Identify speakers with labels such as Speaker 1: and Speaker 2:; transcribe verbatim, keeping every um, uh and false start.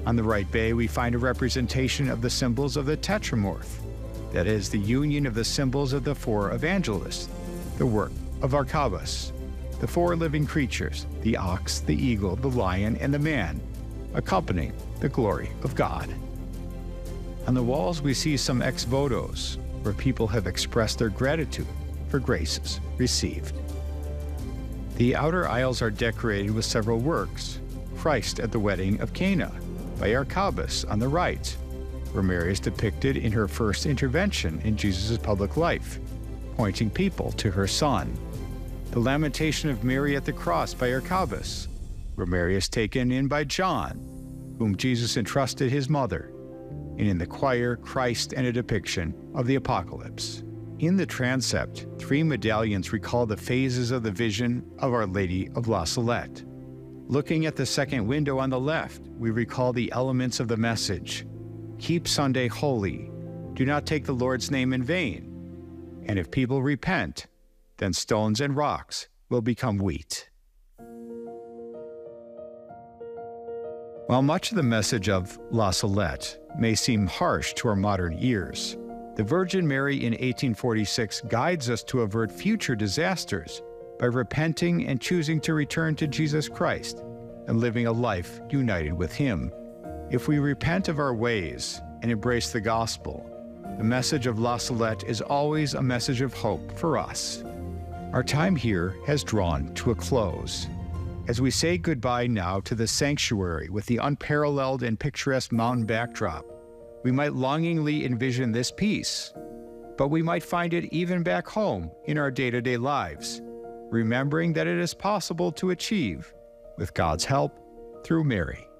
Speaker 1: On the right bay, we find a representation of the symbols of the Tetramorph, that is, the union of the symbols of the four evangelists, the work of Arcabus, the four living creatures, the ox, the eagle, the lion, and the man, accompanying the glory of God. On the walls, we see some ex votos, where people have expressed their gratitude for graces received. The outer aisles are decorated with several works: Christ at the Wedding of Cana by Arcabus on the right, where Mary is depicted in her first intervention in Jesus' public life, pointing people to her Son. The Lamentation of Mary at the Cross by Arcabus, where Mary is taken in by John, whom Jesus entrusted his mother, and in the choir, Christ and a depiction of the Apocalypse. In the transept, three medallions recall the phases of the vision of Our Lady of La Salette. Looking at the second window on the left, we recall the elements of the message: keep Sunday holy, do not take the Lord's name in vain, and if people repent, then stones and rocks will become wheat. While much of the message of La Salette may seem harsh to our modern ears, the Virgin Mary in eighteen forty-six guides us to avert future disasters by repenting and choosing to return to Jesus Christ and living a life united with Him. If we repent of our ways and embrace the gospel, the message of La Salette is always a message of hope for us. Our time here has drawn to a close. As we say goodbye now to the sanctuary with the unparalleled and picturesque mountain backdrop, we might longingly envision this peace, but we might find it even back home in our day-to-day lives, remembering that it is possible to achieve, with God's help, through Mary.